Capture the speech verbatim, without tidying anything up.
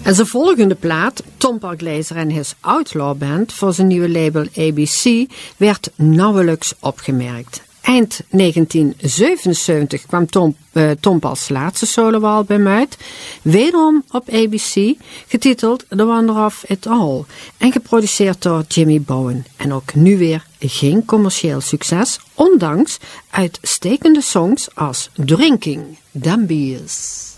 En zijn volgende plaat, Tom Parkleiser en his Outlaw Band, voor zijn nieuwe label A B C, werd nauwelijks opgemerkt. Eind negentien zevenenzeventig kwam Tom, uh, Tom Pals laatste soloalbum uit, wederom op A B C, getiteld The Wonder of It All en geproduceerd door Jimmy Bowen. En ook nu weer geen commercieel succes, ondanks uitstekende songs als Drinking Them Beers.